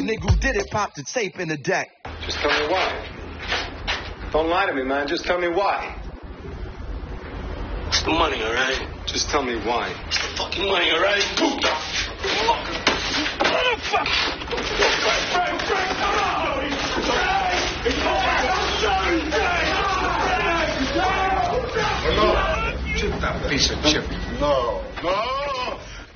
nigga who did it popped the tape in the deck. Just tell me why. Don't lie to me, man. Just tell me why. It's the money, all right? Just tell me why. It's the fucking money, all right? Puta! Chip that piece of chip. No.